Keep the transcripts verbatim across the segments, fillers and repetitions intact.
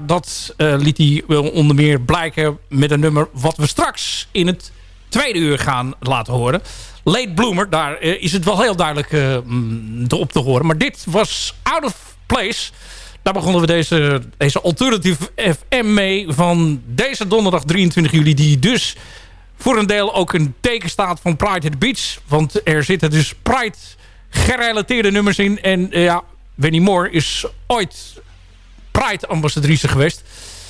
dat uh, liet hij wel onder meer blijken met een nummer wat we straks in het tweede uur gaan laten horen. Late Bloomer, daar uh, is het wel heel duidelijk uh, op te horen. Maar dit was Out of Place. Daar begonnen we deze, deze Alternative F M mee van deze donderdag drieëntwintig juli. Die dus voor een deel ook een teken staat van Pride at the Beach. Want er zitten dus Pride gerelateerde nummers in. En uh, ja, Wendy Moore is ooit Pride-ambassadrice geweest.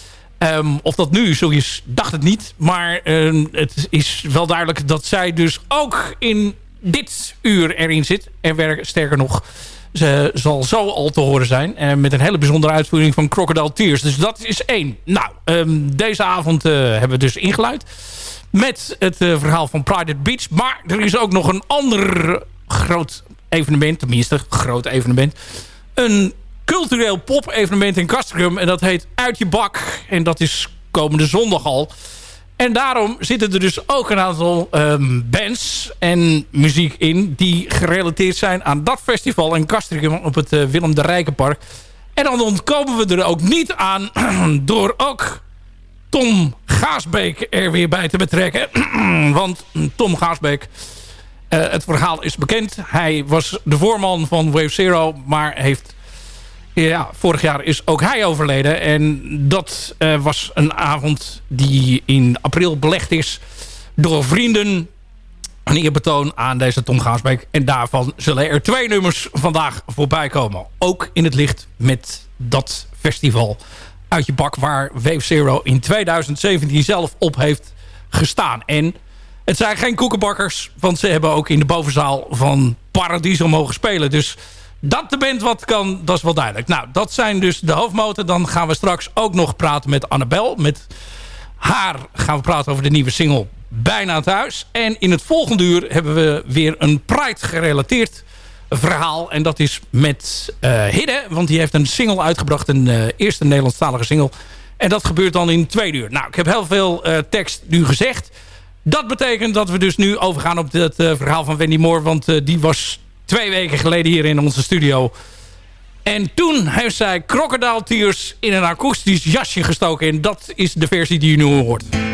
Um, of dat nu zo is, dacht het niet. Maar uh, het is wel duidelijk dat zij dus ook in dit uur erin zit. En werk, sterker nog, ze zal zo al te horen zijn. Uh, met een hele bijzondere uitvoering van Crocodile Tears. Dus dat is één. Nou, um, deze avond uh, hebben we dus ingeluid. Met het uh, verhaal van Pride at the Beach. Maar er is ook nog een ander groot evenement. Tenminste, groot evenement. Een cultureel pop-evenement in Castricum. En dat heet Uit je bak. En dat is komende zondag al. En daarom zitten er dus ook een aantal um, bands en muziek in... die gerelateerd zijn aan dat festival in Castricum op het uh, Willem de Rijkenpark. En dan ontkomen we er ook niet aan door ook Tom Gaasbeek er weer bij te betrekken. Want Tom Gaasbeek, uh, het verhaal is bekend. Hij was de voorman van Wave Zero, maar heeft... Ja, vorig jaar is ook hij overleden. En dat uh, was een avond die in april belegd is door vrienden. Een eerbetoon aan deze Tom Gaasbeek. En daarvan zullen er twee nummers vandaag voorbij komen. Ook in het licht met dat festival Uit je bak, waar Wave Zero in tweeduizend zeventien zelf op heeft gestaan. En het zijn geen koekenbakkers, want ze hebben ook in de bovenzaal van Paradiso mogen spelen. Dus dat de band wat kan, dat is wel duidelijk. Nou, dat zijn dus de hoofdmoten. Dan gaan we straks ook nog praten met Annabel. Met haar gaan we praten over de nieuwe single Bijna Thuis. En in het volgende uur hebben we weer een Pride gerelateerd verhaal. En dat is met uh, Hidde. Want die heeft een single uitgebracht. Een uh, eerste Nederlandstalige single. En dat gebeurt dan in het tweede uur. Nou, ik heb heel veel uh, tekst nu gezegd. Dat betekent dat we dus nu overgaan op het uh, verhaal van Wendy Moore. Want uh, die was twee weken geleden hier in onze studio. En toen heeft zij Crocodile Tears in een akoestisch jasje gestoken. En dat is de versie die je nu hoort.